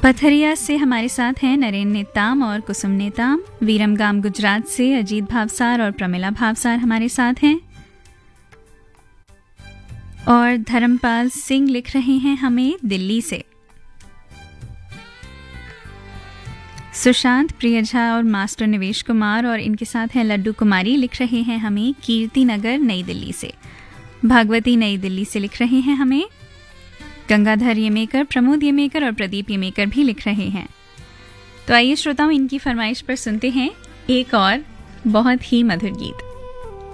पथरिया से हमारे साथ हैं नरेन नेताम और कुसुम नेताम। वीरमगाम गुजरात से अजीत भावसार और प्रमिला भावसार हमारे साथ हैं। और धर्मपाल सिंह लिख रहे हैं हमें दिल्ली से। सुशांत प्रियझा और मास्टर निवेश कुमार और इनके साथ हैं लड्डू कुमारी लिख रहे हैं हमें कीर्ति नगर नई दिल्ली से। भागवती नई दिल्ली से लिख रहे हैं हमें। गंगाधर येमेकर, प्रमोद येमेकर और प्रदीप येमेकर भी लिख रहे हैं। तो आइए श्रोताओं, इनकी फरमाइश पर सुनते हैं एक और बहुत ही मधुर गीत।